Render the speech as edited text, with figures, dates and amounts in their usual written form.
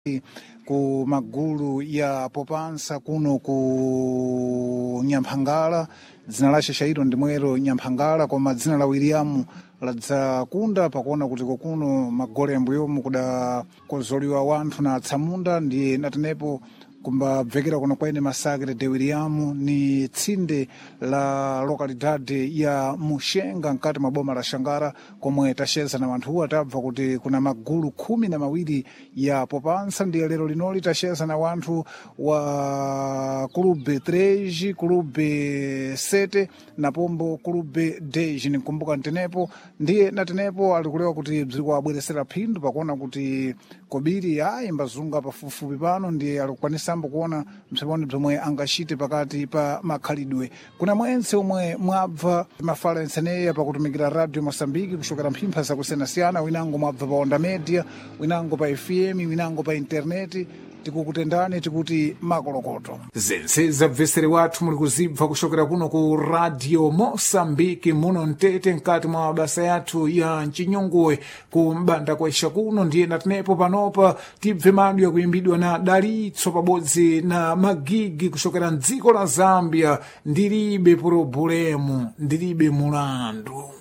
ku magulu ya Popansa kuno ku Nyamphangala. Dzina lace chairo ndimwero Nyamphangala, koma dzina la William ladzakunda pakuona kuti kokuno magole ambuyomu kuda kozoliwa wanthu na atsamunda ndiye natenepo kumbabvekera kuno kwaene Masakre de William ni tsinde la lokalidade ya Muxenga mkati mwa boma la Xangara, komwe tacheza na wanthuwa tabva kuti kuna magulu 12 ya Popansa. Ndiye lero linoli tacheza na wanthu wa Clube 3, Clube 7 na pombo Clube 10 nikumbuka ntenepo. Ndiye natenepo alikulewa kuti bziri kuwabweresera phindu pakuona kuti kobiri imbazunga pafupifupi pano, ndiye alikukwanisa kuona mseponi bzomwe angachite pakati pa makhalidwe. Kuna mwense omwe mwabva mafala enseneya pakutumikira Radio Mosambiki kushokera mphimpha zakusiyanasiyana, winango mwabva pa Onda Media, winango pa FM, winango pa interneti, tikukutendani tikuti makolokoto zense zabvesere wathu muli kuzibva kushokera kuno ku Radio Mosambiki muno mtete mkati mwa mabasa yathu ya mchinyunguwe ku mbanda kwaisha kuno. Ndiye natenepo panopa tibve madu ya kuimbidwa na Dalitso pabodzi na Magigi kushokera mdziko la Zambia. Ndilibe problemu, ndilibe mulandu.